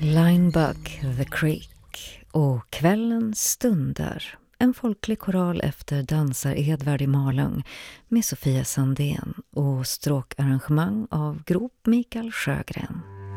Linebuck, The Creek och Kvällen stundar. En folklig koral efter dansar Edvard i Malung med Sofia Sandén och stråkarrangemang av Grop Mikael Sjögren.